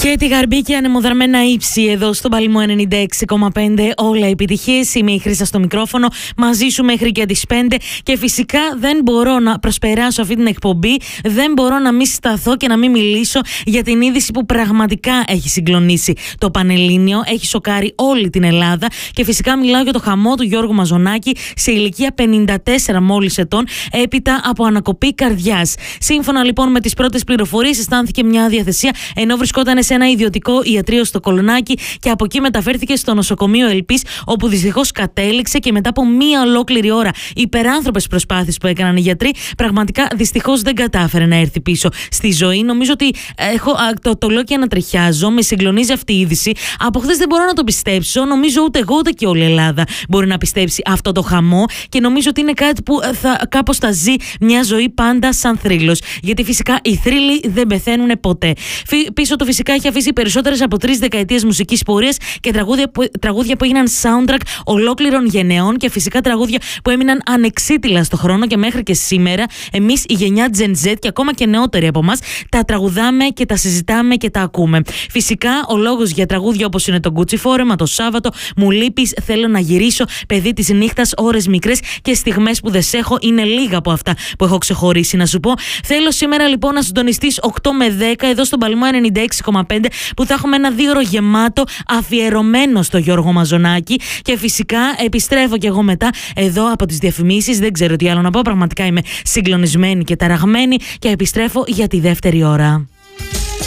Και τη γαρμπή ανεμοδαρμένα ύψη εδώ στον Παλαιμό 96,5. Όλα επιτυχίες. Είμαι η Χρύσα στο μικρόφωνο. Μαζί σου μέχρι και τις 5. Και φυσικά δεν μπορώ να προσπεράσω αυτή την εκπομπή. Δεν μπορώ να μην σταθώ και να μην μιλήσω για την είδηση που πραγματικά έχει συγκλονίσει το Πανελλήνιο. Έχει σοκάρει όλη την Ελλάδα. Και φυσικά μιλάω για το χαμό του Γιώργου Μαζονάκη σε ηλικία 54 μόλις ετών, έπειτα από ανακοπή καρδιάς. Σύμφωνα λοιπόν με τις πρώτες πληροφορίες, αισθάνθηκε μια αδιαθεσία ενώ βρισκόταν σε ένα ιδιωτικό ιατρείο στο Κολονάκι και από εκεί μεταφέρθηκε στο νοσοκομείο Ελπής, όπου δυστυχώς κατέληξε και μετά από μία ολόκληρη ώρα υπεράνθρωπες προσπάθειες που έκαναν οι γιατροί, πραγματικά δυστυχώς δεν κατάφερε να έρθει πίσω στη ζωή. Νομίζω ότι το λέω και ανατριχιάζω, με συγκλονίζει αυτή η είδηση. Από χθες δεν μπορώ να το πιστέψω. Νομίζω ούτε εγώ ούτε και όλη η Ελλάδα μπορεί να πιστέψει αυτό το χαμό και νομίζω ότι είναι κάτι που κάπως θα ζει μια ζωή πάντα σαν θρύλος. Γιατί φυσικά οι θρύλοι δεν πεθαίνουν ποτέ. Πίσω του φυσικά έχει αφήσει περισσότερες από 3 δεκαετίες μουσικής πορείας και τραγούδια που έγιναν soundtrack ολόκληρων γενεών και φυσικά τραγούδια που έμειναν ανεξίτηλα στο χρόνο και μέχρι και σήμερα εμείς η γενιά Gen Z και ακόμα και νεότεροι από εμάς τα τραγουδάμε και τα συζητάμε και τα ακούμε. Φυσικά ο λόγος για τραγούδια όπως είναι το Gucci Φόρεμα, το Σάββατο, Μου λείπεις, Θέλω να γυρίσω, Παιδί της νύχτας, Ώρες μικρές και Στιγμές που δεν σ' έχω είναι λίγα από αυτά που έχω ξεχωρίσει να σου πω. Θέλω σήμερα λοιπόν να συντονιστείς 8 με 10 εδώ στον Παλαιμό 96,5 που θα έχουμε ένα 2ωρο γεμάτο αφιερωμένο στο Γιώργο Μαζονάκη και φυσικά επιστρέφω κι εγώ μετά εδώ από τις διαφημίσεις. Δεν ξέρω τι άλλο να πω, πραγματικά είμαι συγκλονισμένη και ταραγμένη και επιστρέφω για τη δεύτερη ώρα.